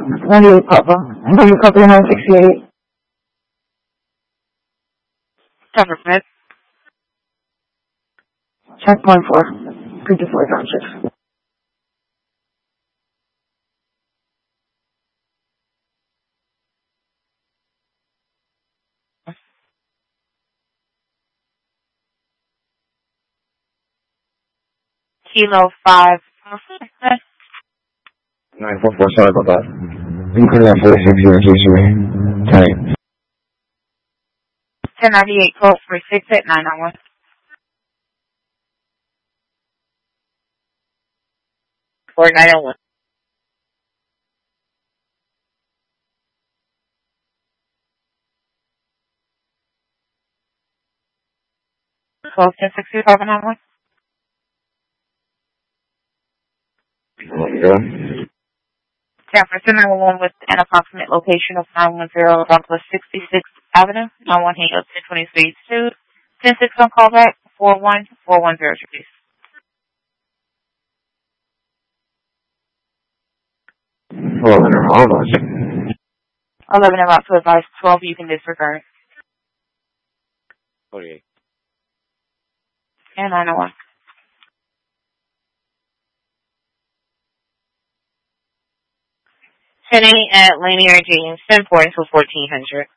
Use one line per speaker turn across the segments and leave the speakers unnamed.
98 Papa. 98 Papa 968.
Government.
Check 1-4. Pre-deploy vouchers.
Kilo 5.
944, sorry about that. You could have 46 Time.
1098 code for 6 at 991. For 901. 12 10 65 911. Jefferson 911 with an approximate location of 910 Southwest 66th Avenue, 91 Halo 1020 Stage 2. 106 on callback, 41410 please. 11 about to advise 12 you can disregard.
48.
And 901. Penny at Lanier James, 10 points for 1400.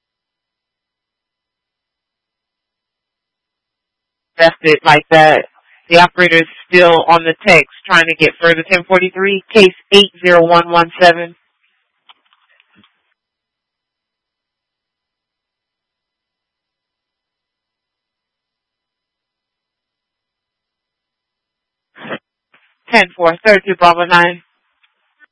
That's it, like that. The operator is still on the text trying to get further. 1043, case 80117. Ten four 32 Bravo 9.